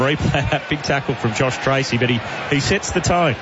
replay that big tackle from Josh Tracy, but he sets the tone.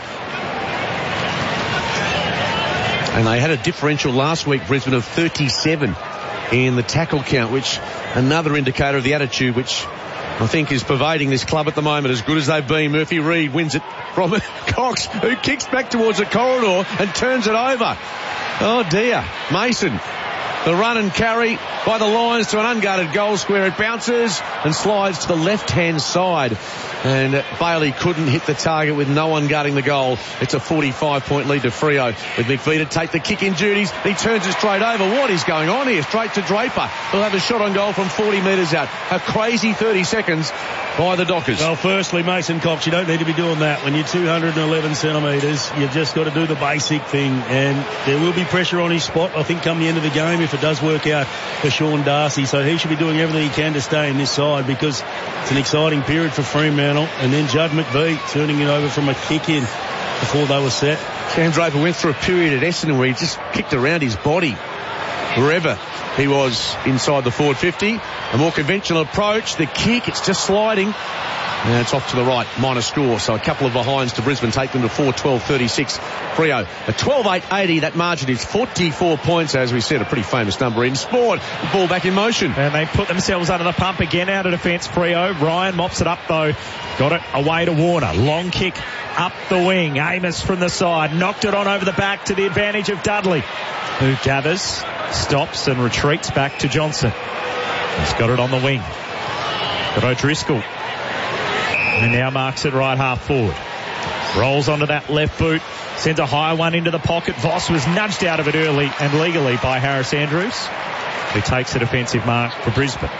And they had a differential last week, Brisbane, of 37 in the tackle count, which another indicator of the attitude which I think is pervading this club at the moment. As good as they've been, Murphy Reid wins it from Cox, who kicks back towards the corridor and turns it over. Oh dear. Mason, the run and carry by the Lions to an unguarded goal square. It bounces and slides to the left-hand side. And Bailey couldn't hit the target with no one guarding the goal. It's a 45-point lead to Freo. With McVie to take the kick in duties. He turns it straight over. What is going on here? Straight to Draper. He'll have a shot on goal from 40 metres out. A crazy 30 seconds by the Dockers. Well, firstly, Mason Cox, you don't need to be doing that. When you're 211 centimetres, you've just got to do the basic thing. And there will be pressure on his spot, I think, come the end of the game if it does work out for Sean Darcy. So he should be doing everything he can to stay in this side, because it's an exciting period for Fremantle. And then Judd McVie turning it over from a kick in before they were set. Cam Draper went through a period at Essendon where he just kicked around his body wherever he was inside the forward 50. A more conventional approach. The kick, it's just sliding. And it's off to the right, minor score. So a couple of behinds to Brisbane take them to 4-12-36. Freo, a 12-8-80. That margin is 44 points, as we said, a pretty famous number in sport. The ball back in motion. And they put themselves under the pump again out of defence, Freo. Ryan mops it up, though. Got it away to Warner. Long kick up the wing. Amos from the side. Knocked it on over the back to the advantage of Dudley, who gathers, stops and retreats back to Johnson. He's got it on the wing. Got O'Driscoll. And now marks it right half forward. Rolls onto that left boot. Sends a high one into the pocket. Voss was nudged out of it early and legally by Harris Andrews, who takes a defensive mark for Brisbane.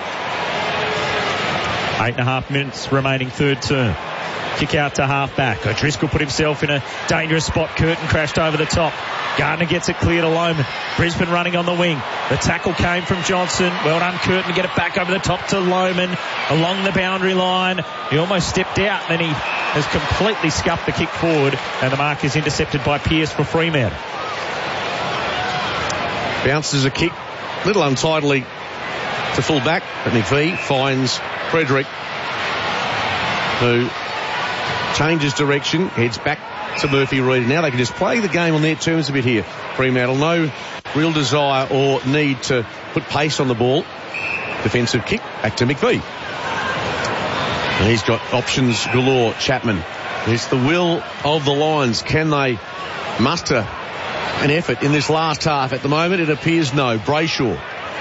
8.5 minutes remaining third term. Kick out to half back. O'Driscoll put himself in a dangerous spot. Curtin crashed over the top. Gardner gets it clear to Lohman. Brisbane running on the wing. The tackle came from Johnson. Well done, Curtin, to get it back over the top to Lohman along the boundary line. He almost stepped out, and then he has completely scuffed the kick forward, and the mark is intercepted by Pearce for Fremantle. Bounces a kick, a little untidily to full back, but McVie finds Frederick, who changes direction, heads back to Murphy Reid. Now they can just play the game on their terms a bit here. Fremantle, no real desire or need to put pace on the ball. Defensive kick, back to McVie. And he's got options galore, Chapman. It's the will of the Lions. Can they muster an effort in this last half? At the moment, it appears no. Brayshaw.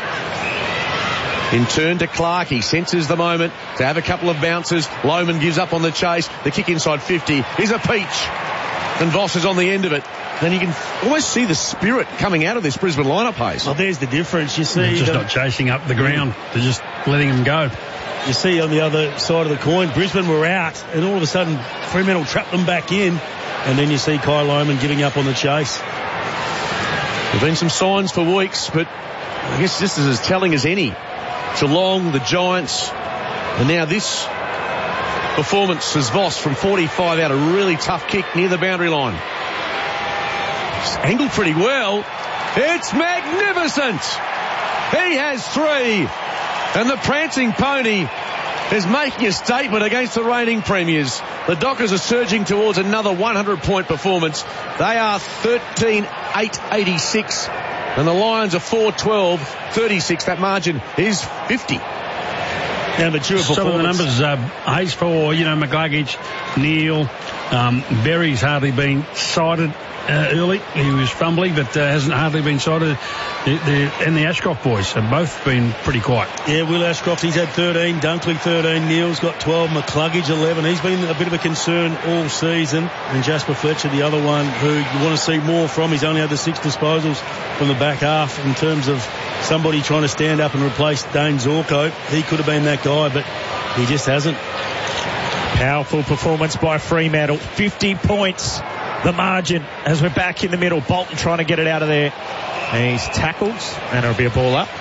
In turn to Clark. He senses the moment to have a couple of bounces. Lohman gives up on the chase. The kick inside 50 is a peach. And Voss is on the end of it. Then you can almost see the spirit coming out of this Brisbane lineup, Hayes. Well, there's the difference. You see, they're just not chasing up the ground. They're just letting them go. You see on the other side of the coin, Brisbane were out, and all of a sudden Fremantle trapped them back in. And then you see Kai Lohman giving up on the chase. There have been some signs for weeks, but I guess this is as telling as any. Geelong, the Giants, and now this performance as Voss from 45 out, a really tough kick near the boundary line. It's angled pretty well. It's magnificent. He has three, and the prancing pony is making a statement against the reigning premiers. The Dockers are surging towards another 100-point performance. They are 13-8-86. And the Lions are 4-12-36. That margin is 50. Now, mature performance. Some of the numbers, Hayes, for, McGuggage, Neal, Berry's hardly been cited early. He was fumbling, but hasn't hardly been cited. And the Ashcroft boys have both been pretty quiet. Yeah, Will Ashcroft, he's had 13. Dunkley 13. Neal's got 12. McCluggage 11. He's been a bit of a concern all season. And Jasper Fletcher, the other one who you want to see more from. He's only had the 6 disposals from the back half in terms of somebody trying to stand up and replace Dane Zorko. He could have been that guy, but he just hasn't. Powerful performance by Fremantle. 50 points. The margin as we're back in the middle. Bolton trying to get it out of there. And he's tackled, and it'll be a ball up.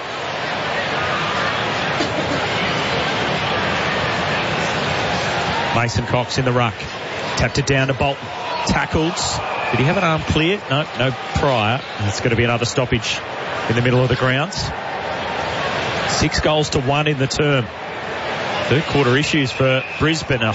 Mason Cox in the ruck. Tapped it down to Bolton. Tackled. Did he have an arm clear? No prior. It's going to be another stoppage in the middle of the grounds. 6-1 in the term. Third quarter issues for Brisbane.